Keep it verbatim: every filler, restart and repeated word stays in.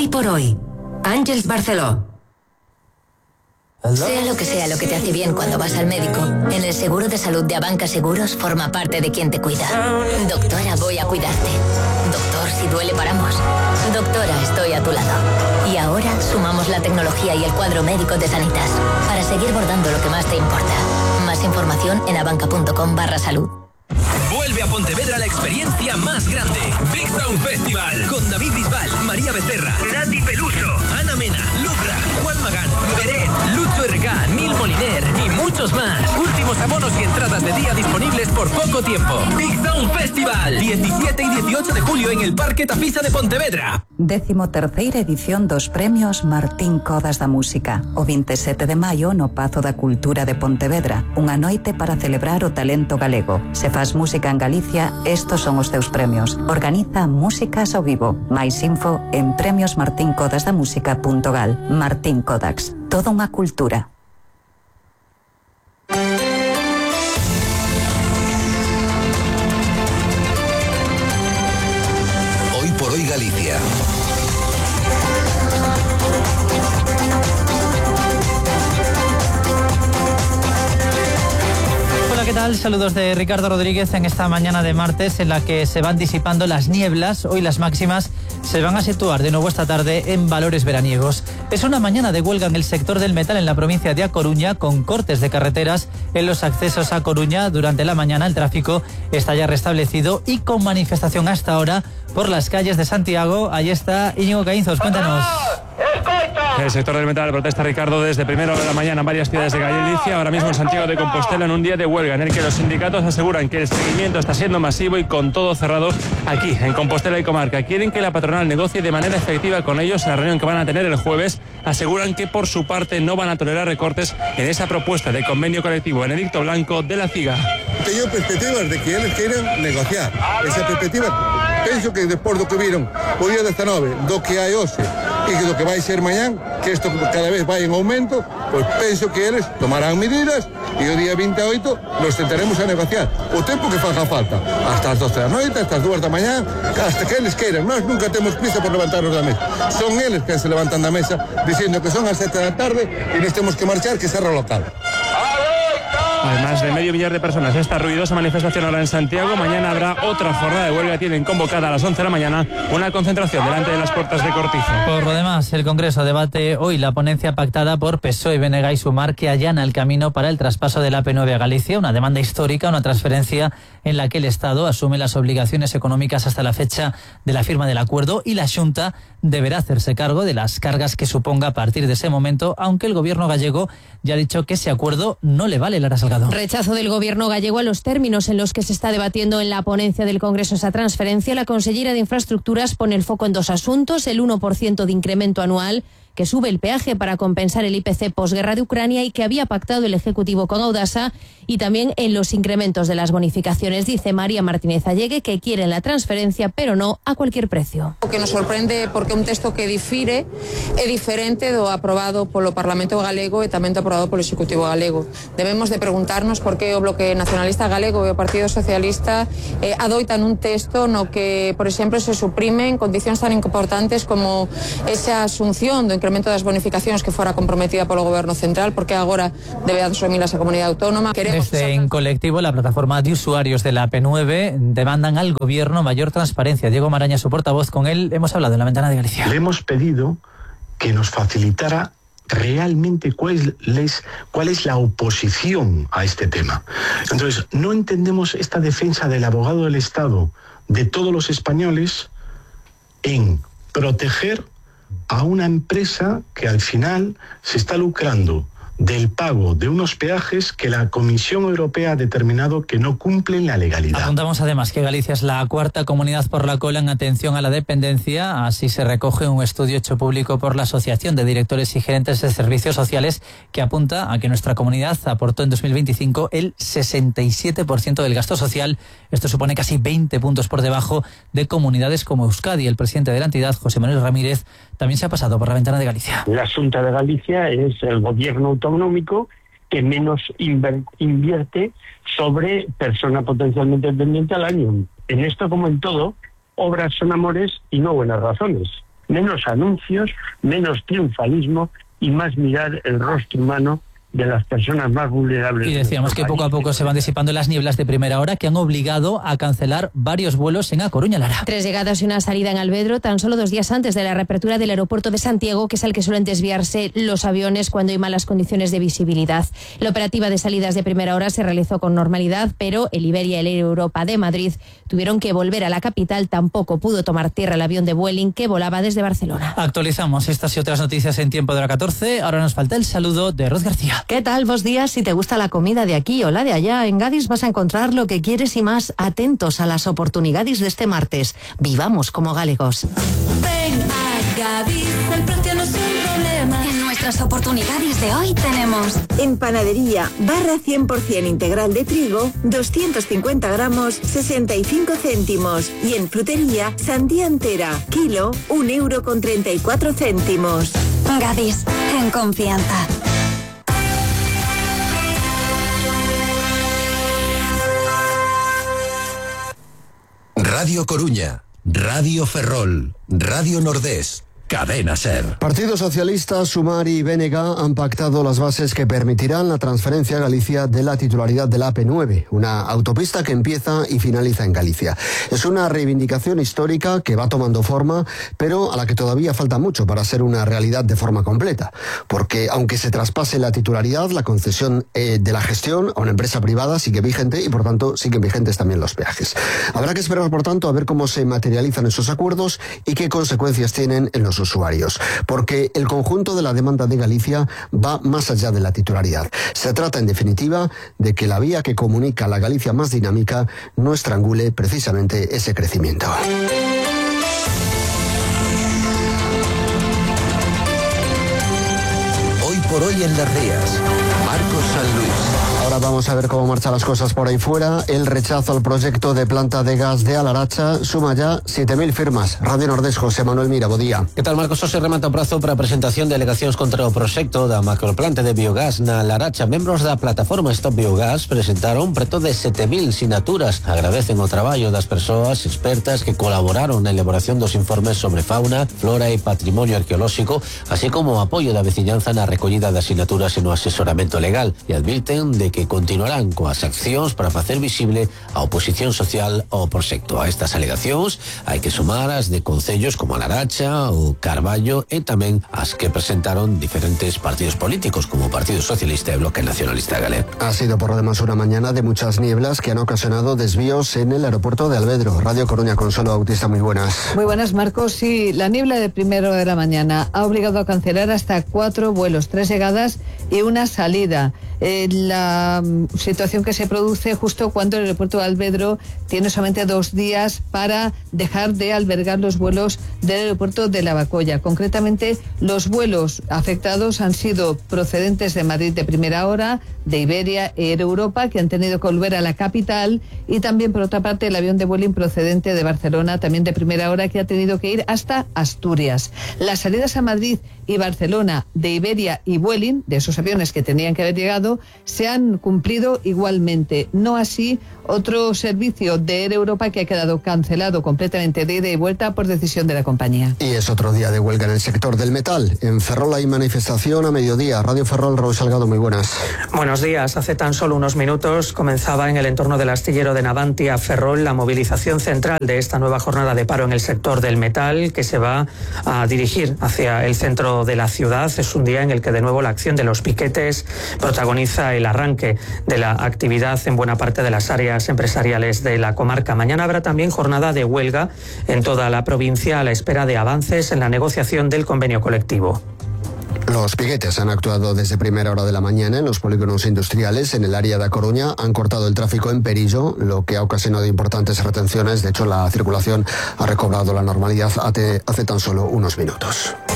Hoy por hoy, Àngels Barceló. Sea lo que sea lo que te hace bien cuando vas al médico, en el seguro de salud de Abanca Seguros forma parte de quien te cuida. Doctora, voy a cuidarte. Doctor, si duele paramos. Doctora, estoy a tu lado. Y ahora sumamos la tecnología y el cuadro médico de Sanitas para seguir bordando lo que más te importa. Más información en abanca.com barra salud. Vuelve a Pontevedra la experiencia más grande. Big Sound Festival. Con David Bisbal, María Becerra, Nati Peluso, Ana Mena, Lucra, Juan Magán, Beret, Lucho R K, Nil Moliner y muchos más. Últimos abonos y entradas de día disponibles por poco tiempo. Big Sound Festival. diecisiete y dieciocho de julio en el Parque Tafisa de Pontevedra. Décimo terceira edición dos premios Martín Codas da Música. O veintisiete de maio no Pazo da Cultura de Pontevedra. Unha noite para celebrar o talento galego. Se faz música en Galicia, estos son os teus premios. Organiza Músicas ao Vivo. Mais info en premios martín codas da música punto gal. Martín Codax. Toda unha cultura. Hoy por hoy Galicia. ¿Qué tal? Saludos de Ricardo Rodríguez en esta mañana de martes en la que se van disipando las nieblas. Hoy las máximas se van a situar de nuevo esta tarde en valores veraniegos. Es una mañana de huelga en el sector del metal en la provincia de A Coruña, con cortes de carreteras en los accesos a Coruña. Durante la mañana el tráfico está ya restablecido y con manifestación hasta ahora por las calles de Santiago. Ahí está Íñigo Caínzos, cuéntanos. El sector del metal protesta, Ricardo, desde primera hora de la mañana en varias ciudades de Galicia, ahora mismo en Santiago de Compostela, en un día de huelga en el que los sindicatos aseguran que el seguimiento está siendo masivo y con todo cerrado aquí, en Compostela y comarca. Quieren que la patronal negocie de manera efectiva con ellos en la reunión que van a tener el jueves. Aseguran que por su parte no van a tolerar recortes en esa propuesta de convenio colectivo en edicto blanco de la CIGA. Tengo perspectivas de que ellos quieran negociar. Esa perspectiva, pienso que después de lo que vieron o día diecinueve, do que hay hoxe y que lo que va a ser mañana, que esto cada vez va en aumento, pues pienso que ellos tomarán medidas y el día veintiocho nos sentaremos a negociar o tiempo que faga falta, hasta las doce de la noche, hasta las dos de la mañana, hasta que ellos quieran. Nós nunca tenemos prisa por levantarnos de la mesa, son ellos que se levantan de la mesa diciendo que son las siete de la tarde y nos tenemos que marchar, que cerra el local. Además de medio millar de personas, esta ruidosa manifestación ahora en Santiago. Mañana habrá otra jornada de huelga. Tienen convocada a las once de la mañana una concentración delante de las puertas de Cortizo. Por lo demás, el Congreso debate hoy la ponencia pactada por P S O E, B N G y Sumar, que allana el camino para el traspaso de la A P nueve a Galicia, una demanda histórica, una transferencia en la que el Estado asume las obligaciones económicas hasta la fecha de la firma del acuerdo y la Xunta deberá hacerse cargo de las cargas que suponga a partir de ese momento, aunque el gobierno gallego ya ha dicho que ese acuerdo no le vale. Lara Salgado. Rechazo del gobierno gallego a los términos en los que se está debatiendo en la ponencia del Congreso esa transferencia. La consellera de Infraestructuras pone el foco en dos asuntos: el uno por ciento de incremento anual que sube el peaje para compensar el I P C posguerra de Ucrania y que había pactado el Ejecutivo con Audasa, y también en los incrementos de las bonificaciones. Dice María Martínez Allegue que quieren la transferencia, pero no a cualquier precio. O que nos sorprende porque un texto que difire é diferente do aprobado polo Parlamento galego e tamén do aprobado polo Executivo galego. Debemos de preguntarnos por que o Bloque Nacionalista Galego e o Partido Socialista eh, adoitan un texto no que, por exemplo, se suprimen condicións tan importantes como esa asunción do incremento das bonificacións que fora comprometida polo Goberno Central, porque agora debe asumilas a Comunidade Autónoma. Queremos Desde En Colectivo, la plataforma de usuarios de la A P nueve, demandan al Gobierno mayor transparencia. Diego Maraña, su portavoz, con él hemos hablado en la Ventana de Galicia. Le hemos pedido que nos facilitara realmente cuál es, cuál es la oposición a este tema. Entonces, no entendemos esta defensa del abogado del Estado de todos los españoles en proteger a una empresa que al final se está lucrando del pago de unos peajes que la Comisión Europea ha determinado que no cumplen la legalidad. Apuntamos además que Galicia es la cuarta comunidad por la cola en atención a la dependencia. Así se recoge un estudio hecho público por la Asociación de Directores y Gerentes de Servicios Sociales, que apunta a que nuestra comunidad aportó en dos mil veinticinco el sesenta y siete por ciento del gasto social. Esto supone casi veinte puntos por debajo de comunidades como Euskadi. El presidente de la entidad, José Manuel Ramírez, también se ha pasado por la Ventana de Galicia. La Xunta de Galicia es el gobierno autonómico que menos invierte sobre persona potencialmente dependiente al año. En esto, como en todo, obras son amores y no buenas razones. menos anuncios, menos triunfalismo y más mirar el rostro humano de las personas más vulnerables. Y decíamos que poco a poco se van disipando las nieblas de primera hora que han obligado a cancelar varios vuelos en A Coruña, Lara. Tres llegadas y una salida en Alvedro tan solo dos días antes de la reapertura del aeropuerto de Santiago, que es al que suelen desviarse los aviones cuando hay malas condiciones de visibilidad. La operativa de salidas de primera hora se realizó con normalidad, pero el Iberia y el Air Europa de Madrid tuvieron que volver a la capital. Tampoco pudo tomar tierra el avión de Vueling que volaba desde Barcelona. Actualizamos estas y otras noticias en tiempo de la catorce. Ahora nos falta el saludo de Ros García. ¿Qué tal? Buenos días. Si te gusta la comida de aquí o la de allá, en Gadis vas a encontrar lo que quieres y más. Atentos a las oportunidades de este martes. Vivamos como galegos. Ven a Gadis, el precio no es un problema. En nuestras oportunidades de hoy tenemos en panadería barra cien por ciento integral de trigo, doscientos cincuenta gramos, sesenta y cinco céntimos. Y en frutería, sandía entera, kilo, un euro con treinta y cuatro céntimos. Gadis, en confianza. Radio Coruña, Radio Ferrol, Radio Nordés, Cadena Ser. Partido Socialista, Sumar y B N G han pactado las bases que permitirán la transferencia a Galicia de la titularidad de la A P nueve, una autopista que empieza y finaliza en Galicia. Es una reivindicación histórica que va tomando forma, pero a la que todavía falta mucho para ser una realidad de forma completa. Porque aunque se traspase la titularidad, la concesión eh, de la gestión a una empresa privada sigue vigente y por tanto siguen vigentes también los peajes. Habrá que esperar por tanto a ver cómo se materializan esos acuerdos y qué consecuencias tienen en los usuarios, porque el conjunto de la demanda de Galicia va más allá de la titularidad. Se trata, en definitiva, de que la vía que comunica a la Galicia más dinámica no estrangule precisamente ese crecimiento. Hoy por hoy en Las Rías, Marcos San Luis. Ahora vamos a ver cómo marchan las cosas por ahí fuera. El rechazo al proyecto de planta de gas de Alaracha suma ya siete mil firmas. Radio Nordés, José Manuel Mira, bo día. Que tal, Marcos? Hoxe remata o prazo para a presentación de alegacións contra o proxecto da macroplanta de biogás na Alaracha. Membros da plataforma Stop Biogás presentaron preto de sete mil sinaturas. Agradecen o traballo das persoas expertas que colaboraron na elaboración dos informes sobre fauna, flora e patrimonio arqueolóxico, así como o apoio da veciñanza na recollida das sinaturas e no asesoramento legal. E advirten de que que continuarán coas accións para facer visible a oposición social ao proxecto. A estas alegacións hai que sumar as de concellos como a Laracha, o Carballo e tamén as que presentaron diferentes partidos políticos como o Partido Socialista e Bloque Nacionalista Galego. Ha sido por lo demás una mañana de muchas nieblas que han ocasionado desvíos en el aeropuerto de Alvedro. Radio Coruña, Consuelo Bautista, muy buenas. Muy buenas, Marcos. Sí, la niebla de primero de la mañana ha obligado a cancelar hasta cuatro vuelos, tres llegadas y una salida. Eh, la um, situación que se produce justo cuando el aeropuerto de Alvedro tiene solamente dos días para dejar de albergar los vuelos del aeropuerto de Lavacolla. Concretamente, los vuelos afectados han sido procedentes de Madrid de primera hora, de Iberia e Air Europa, que han tenido que volver a la capital, y también, por otra parte, el avión de Vueling procedente de Barcelona, también de primera hora, que ha tenido que ir hasta Asturias. Las salidas a Madrid y Barcelona de Iberia y Vueling, de esos aviones que tenían que haber llegado, se han cumplido igualmente. No así otro servicio de Air Europa que ha quedado cancelado completamente de ida y vuelta por decisión de la compañía. Y es otro día de huelga en el sector del metal. En Ferrol hay manifestación a mediodía. Radio Ferrol, Raúl Salgado, muy buenas. Buenos días. Hace tan solo unos minutos comenzaba en el entorno del astillero de Navantia, Ferrol, la movilización central de esta nueva jornada de paro en el sector del metal, que se va a dirigir hacia el centro de la ciudad. Es un día en el que de nuevo la acción de los piquetes protagoniza el arranque de la actividad en buena parte de las áreas empresariales de la comarca. Mañana habrá también jornada de huelga en toda la provincia a la espera de avances en la negociación del convenio colectivo. Los piquetes han actuado desde primera hora de la mañana en los polígonos industriales en el área de A Coruña. Han cortado el tráfico en Perillo, lo que ha ocasionado importantes retenciones. De hecho, la circulación ha recobrado la normalidad hace, hace tan solo unos minutos.